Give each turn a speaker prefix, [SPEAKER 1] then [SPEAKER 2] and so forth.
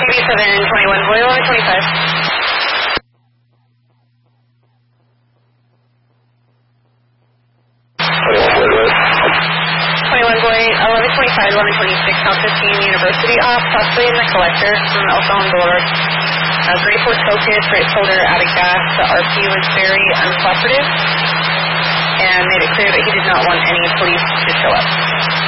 [SPEAKER 1] 8721, Boy 1125. 21 Boy 1125, 1126, South 15 University off, possibly in the collector from Elkhorn Boulevard. Gray Ford focus, right shoulder out of gas. The RP was very uncooperative and made it clear that he did not want any police to show up.